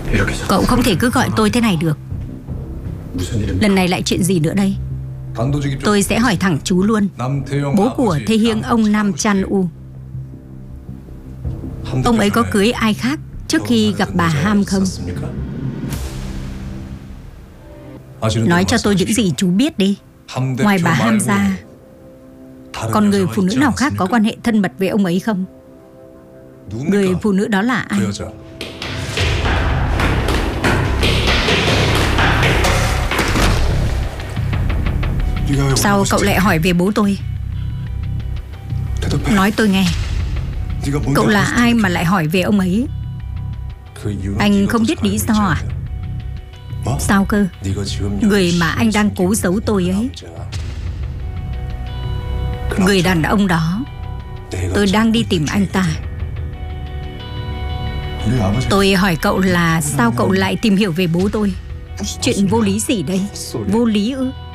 Cậu không thể cứ gọi tôi thế này được. Lần này lại chuyện gì nữa đây? Tôi sẽ hỏi thẳng chú luôn. Bố của Thế Hiêng ông Nam Chan U, ông ấy có cưới ai khác trước khi gặp bà Ham không? Nói cho tôi những gì chú biết đi. Ngoài bà Ham ra, còn người phụ nữ nào khác có quan hệ thân mật với ông ấy không? Người phụ nữ đó là ai? Sao cậu lại hỏi về bố tôi? Nói tôi nghe. Cậu là ai mà lại hỏi về ông ấy? Anh không biết lý do à? Sao cơ? Người mà anh đang cố giấu tôi ấy, người đàn ông đó, tôi đang đi tìm anh ta. Tôi hỏi cậu là sao cậu lại tìm hiểu về bố tôi? Chuyện vô lý gì đây? Vô lý ư?